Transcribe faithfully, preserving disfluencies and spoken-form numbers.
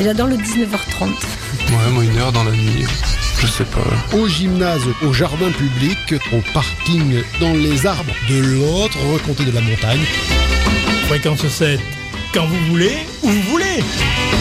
j'adore le dix-neuf heures trente. Ouais, moi une heure dans la nuit, je sais pas. Au gymnase, au jardin public, au parking, dans les arbres de l'autre côté de la montagne. Fréquence sept, quand vous voulez, où vous voulez.